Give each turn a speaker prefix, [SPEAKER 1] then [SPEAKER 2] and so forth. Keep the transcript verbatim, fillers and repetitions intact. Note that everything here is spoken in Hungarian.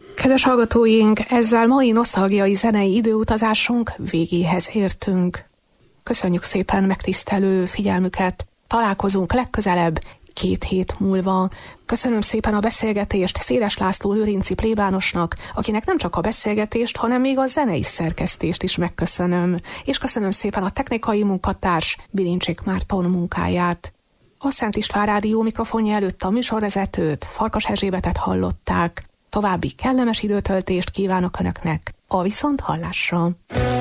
[SPEAKER 1] Kedves hallgatóink, ezzel mai nosztalgiai zenei időutazásunk végéhez értünk. Köszönjük szépen megtisztelő figyelmüket. Találkozunk legközelebb két hét múlva. Köszönöm szépen a beszélgetést Széles László lőrinci plébánosnak, akinek nem csak a beszélgetést, hanem még a zenei szerkesztést is megköszönöm. És köszönöm szépen a technikai munkatárs Bilincsik Márton munkáját. A Szent István Rádió mikrofonja előtt a műsorvezetőt, Farkas Erzsébetet hallották. További kellemes időtöltést kívánok Önöknek, a viszonthallásra!